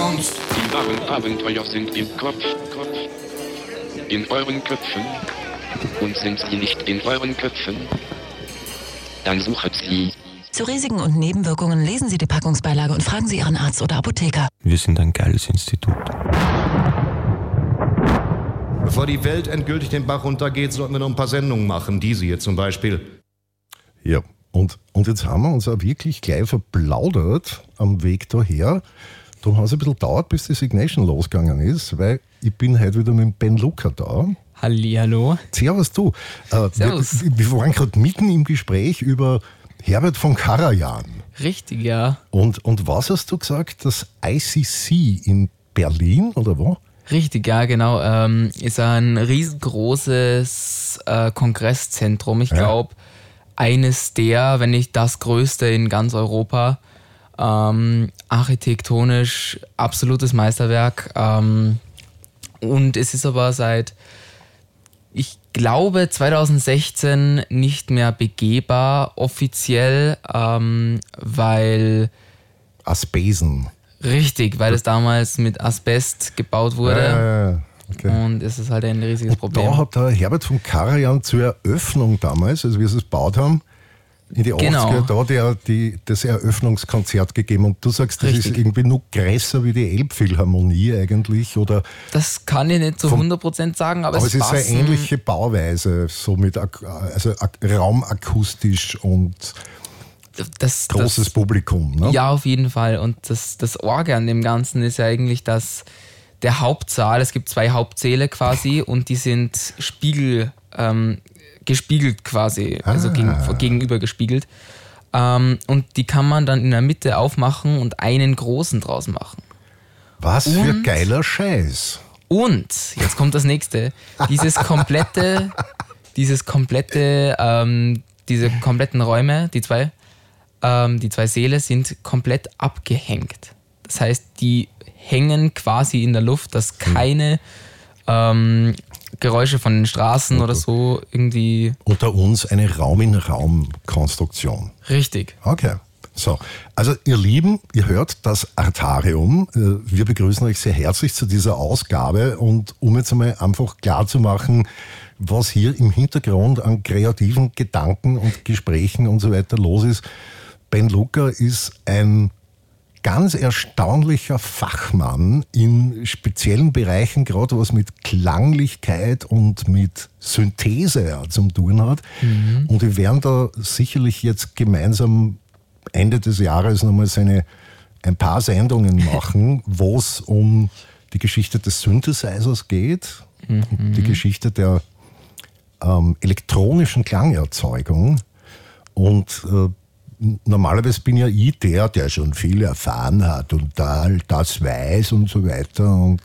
Kunst. Die wahren Abenteuer sind im Kopf. In euren Köpfen. Und sind sie nicht in euren Köpfen? Dann suchet sie. Zu Risiken und Nebenwirkungen lesen Sie die Packungsbeilage und fragen Sie Ihren Arzt oder Apotheker. Wir sind ein geiles Institut. Bevor die Welt endgültig den Bach runtergeht, sollten wir noch ein paar Sendungen machen. Diese hier zum Beispiel. Ja, und jetzt haben wir uns auch wirklich gleich verplaudert am Weg daher. Darum hat es ein bisschen gedauert, bis die Signation losgegangen ist, weil ich bin heute wieder mit dem Ben Lucker da. Hallihallo. Servus du. Servus. Wir waren gerade mitten im Gespräch über Herbert von Karajan. Richtig, ja. Und was hast du gesagt? Das ICC in Berlin oder wo? Richtig, ja, genau. Ist ein riesengroßes Kongresszentrum. Ich glaube, eines der, wenn nicht das größte in ganz Europa. Architektonisch absolutes Meisterwerk. Und es ist aber seit, ich glaube, 2016 nicht mehr begehbar offiziell, weil... Asbesen. Richtig, weil es damals mit Asbest gebaut wurde. Okay. Und es ist halt ein riesiges Problem. Da hat der Herbert von Karajan zur Eröffnung damals, also wie sie es gebaut haben, in die 80er, da das Eröffnungskonzert gegeben. Und du sagst, das ist irgendwie nur größer wie die Elbphilharmonie eigentlich, oder? Das kann ich nicht zu 100% sagen, aber es ist eine ähnliche Bauweise, so mit raumakustisch und großes Publikum. Ne? Ja, auf jeden Fall. Und das Orge an dem Ganzen ist ja eigentlich der Hauptsaal. Es gibt 2 Hauptsäle quasi und die sind gespiegelt quasi, also gegenüber gespiegelt. Und die kann man dann in der Mitte aufmachen und einen großen draus machen. Was für geiler Scheiß. Und, jetzt kommt das nächste, diese kompletten Räume, die zwei Säle sind komplett abgehängt. Das heißt, die hängen quasi in der Luft, dass keine Geräusche von den Straßen oder so irgendwie... Unter uns eine Raum-in-Raum-Konstruktion. Richtig. Okay. So, also ihr Lieben, ihr hört das Artarium. Wir begrüßen euch sehr herzlich zu dieser Ausgabe und um jetzt einmal einfach klar zu machen, was hier im Hintergrund an kreativen Gedanken und Gesprächen und so weiter los ist. Ben Lucker ist ein ganz erstaunlicher Fachmann in speziellen Bereichen, gerade was mit Klanglichkeit und mit Synthese zu tun hat. Und wir werden da sicherlich jetzt gemeinsam Ende des Jahres nochmal ein paar Sendungen machen, wo es um die Geschichte des Synthesizers geht, um die Geschichte der elektronischen Klangerzeugung. Und normalerweise bin ja ich der schon viel erfahren hat und das weiß und so weiter. Und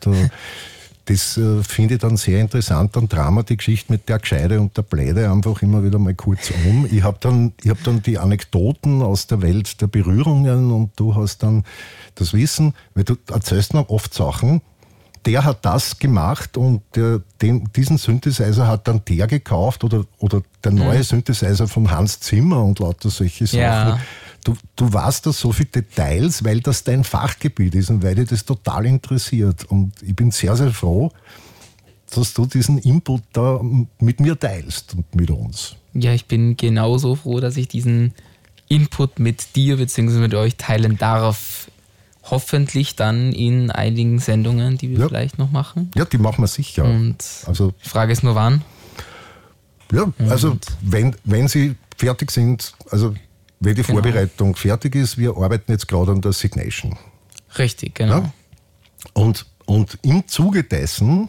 das finde ich dann sehr interessant. Dann drehen wir die Geschichte mit der Gescheide und der Bläde einfach immer wieder mal kurz um. Ich hab dann die Anekdoten aus der Welt der Berührungen und du hast dann das Wissen, weil du erzählst mir oft Sachen, der hat das gemacht und diesen Synthesizer hat dann der gekauft oder der neue Synthesizer von Hans Zimmer und lauter solche Sachen. Ja. Du weißt da so viele Details, weil das dein Fachgebiet ist und weil dich das total interessiert. Und ich bin sehr, sehr froh, dass du diesen Input da mit mir teilst und mit uns. Ja, ich bin genauso froh, dass ich diesen Input mit dir bzw. mit euch teilen darf. Hoffentlich dann in einigen Sendungen, die wir vielleicht noch machen. Ja, die machen wir sicher. Und also, die Frage ist nur, wann? Ja, also wenn sie fertig sind, also wenn die Vorbereitung fertig ist, wir arbeiten jetzt gerade an der Signation. Richtig, genau. Ja? Und im Zuge dessen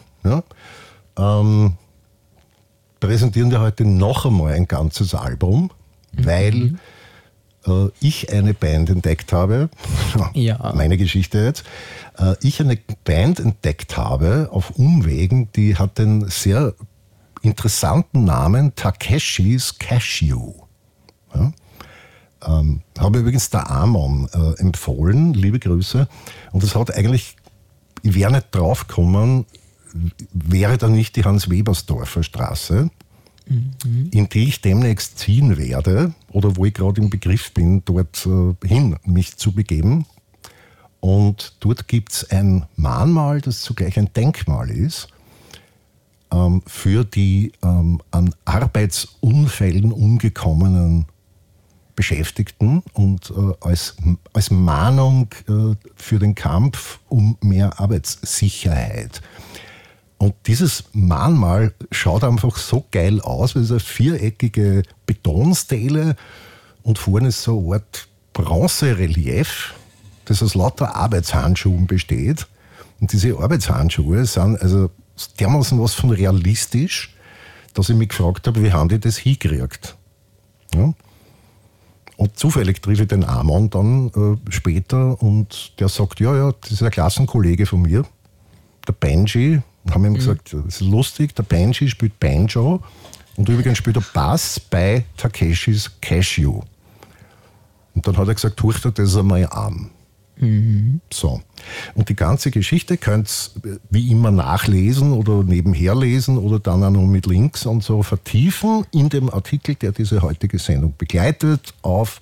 präsentieren wir heute noch einmal ein ganzes Album, weil ich eine Band entdeckt habe, meine Geschichte jetzt, ich eine Band entdeckt habe auf Umwegen, die hat den sehr interessanten Namen Takeshis Cashew. Ja? Habe übrigens der Amon empfohlen, liebe Grüße, und das hat eigentlich, ich wäre nicht drauf gekommen, wäre da nicht die Hans-Webersdorfer Straße, in die ich demnächst ziehen werde oder wo ich gerade im Begriff bin, dort hin mich zu begeben. Und dort gibt es ein Mahnmal, das zugleich ein Denkmal ist, für die an Arbeitsunfällen umgekommenen Beschäftigten und als Mahnung für den Kampf um mehr Arbeitssicherheit. Und dieses Mahnmal schaut einfach so geil aus, weil es eine viereckige Betonstele und vorne ist so eine Art Bronzerelief, das aus lauter Arbeitshandschuhen besteht. Und diese Arbeitshandschuhe sind also dermaßen was von realistisch, dass ich mich gefragt habe, wie haben die das hingekriegt? Ja? Und zufällig treffe ich den Amon dann später und der sagt, ja, das ist ein Klassenkollege von mir, der Benji. Und haben ihm gesagt, das ist lustig, der Benji spielt Banjo und übrigens spielt er Bass bei Takeshis Cashew. Und dann hat er gesagt, hört er das einmal an. So. Und die ganze Geschichte könnt ihr wie immer nachlesen oder nebenher lesen oder dann auch noch mit Links und so vertiefen in dem Artikel, der diese heutige Sendung begleitet, auf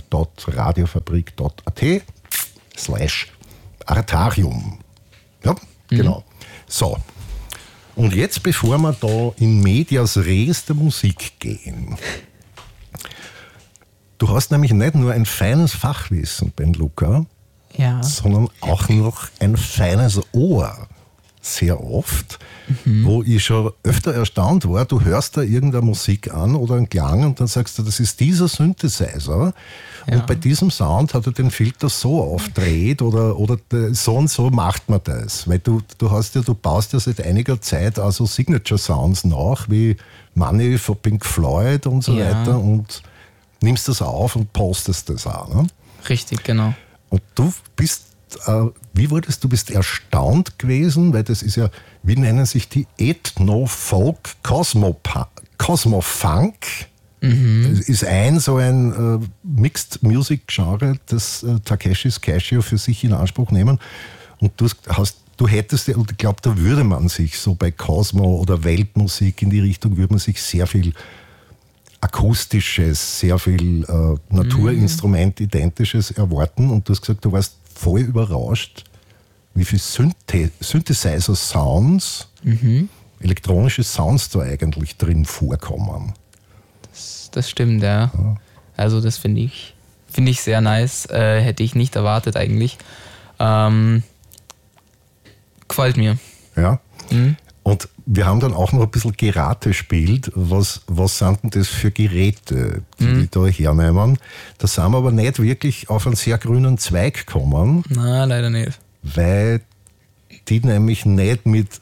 blog.radiofabrik.at/Artarium. Ja, genau. So. Und jetzt, bevor wir da in medias res der Musik gehen, du hast nämlich nicht nur ein feines Fachwissen, Ben Luca, sondern auch noch ein feines Ohr. Sehr oft, wo ich schon öfter erstaunt war, du hörst da irgendeine Musik an oder einen Klang und dann sagst du, das ist dieser Synthesizer und bei diesem Sound hat er den Filter so aufgedreht oder so und so macht man das. Weil du baust ja seit einiger Zeit also Signature Sounds nach, wie Money von Pink Floyd und so weiter und nimmst das auf und postest das auch. Ne? Richtig, genau. Und du bist du bist erstaunt gewesen, weil das ist ja, wie nennen sich die Ethno-Folk Cosmo-Funk. Das ist so ein Mixed Music Genre, das Takeshis Cashew für sich in Anspruch nehmen. Und du hättest ja, und ich glaube, da würde man sich so bei Cosmo oder Weltmusik in die Richtung, würde man sich sehr viel Akustisches, sehr viel Naturinstrument-Identisches erwarten. Und du hast gesagt, du warst voll überrascht, wie viel Synthesizer-Sounds, elektronische Sounds da eigentlich drin vorkommen. Das stimmt, ja. Also das finde ich sehr nice. Hätte ich nicht erwartet eigentlich. Gefällt mir. Ja. Und wir haben dann auch noch ein bisschen Gerate gespielt. Was sind denn das für Geräte, die da hernehmen? Da sind wir aber nicht wirklich auf einen sehr grünen Zweig gekommen. Nein, leider nicht. Weil die nämlich nicht mit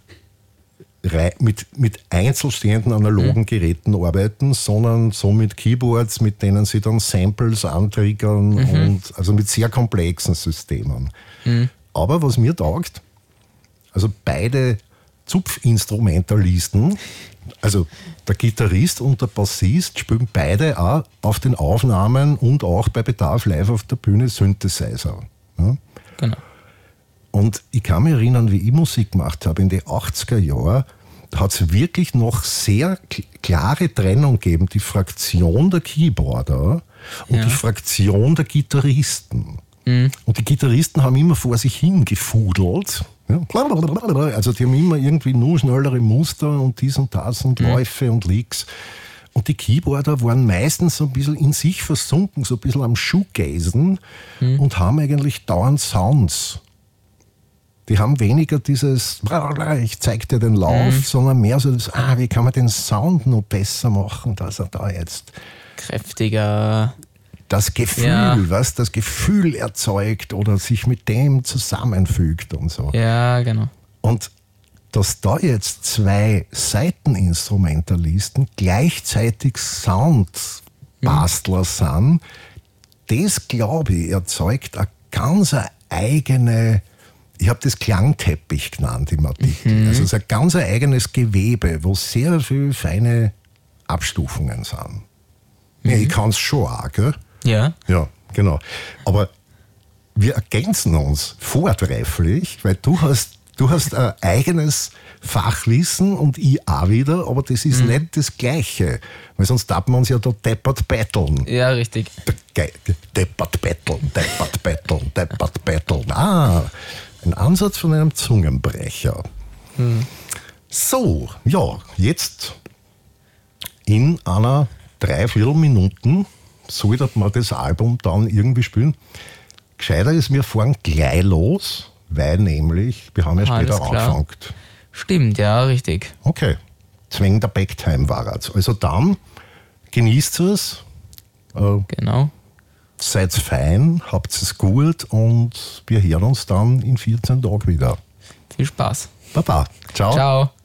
einzelstehenden analogen Geräten arbeiten, sondern so mit Keyboards, mit denen sie dann Samples antriggern und also mit sehr komplexen Systemen. Aber was mir taugt, also beide Zupfinstrumentalisten, also der Gitarrist und der Bassist spielen beide auch auf den Aufnahmen und auch bei Bedarf live auf der Bühne Synthesizer. Ja? Genau. Und ich kann mich erinnern, wie ich Musik gemacht habe in den 80er Jahren, da hat es wirklich noch sehr klare Trennung gegeben, die Fraktion der Keyboarder und die Fraktion der Gitarristen. Und die Gitarristen haben immer vor sich hingefudelt. Ja. Also die haben immer irgendwie nur schnellere Muster und dies und das und Läufe und Licks. Und die Keyboarder waren meistens so ein bisschen in sich versunken, so ein bisschen am Shoegazen und haben eigentlich dauernd Sounds. Die haben weniger dieses, ich zeig dir den Lauf, sondern mehr so das, wie kann man den Sound noch besser machen, dass er da jetzt kräftiger, das Gefühl, das Gefühl erzeugt oder sich mit dem zusammenfügt und so. Ja, genau. Und dass da jetzt zwei Saiteninstrumentalisten gleichzeitig Soundbastler sind, das, glaube ich, erzeugt eine ganz eigene, ich habe das Klangteppich genannt im Artikel. Also es ist ein ganz eigenes Gewebe, wo sehr viele feine Abstufungen sind. Ja, ich kann es schon auch, gell? Ja. Ja, genau. Aber wir ergänzen uns vortrefflich, weil du hast Du hast ein eigenes Fachwissen und ich auch wieder, aber das ist nicht das Gleiche. Weil sonst darf man uns ja da deppert betteln. Ja, richtig. Deppert betteln. Ah, ein Ansatz von einem Zungenbrecher. So, ja, jetzt in einer 3/4 Minuten sollte man das Album dann irgendwie spielen. Gescheiter ist, wir fahren gleich los, weil nämlich, wir haben ja später angefangen. Stimmt, ja, richtig. Okay, Zwäng der Backtime war es. Also dann genießt es. Genau. Seid fein, habt es gut und wir hören uns dann in 14 Tagen wieder. Viel Spaß. Baba. Ciao. Ciao.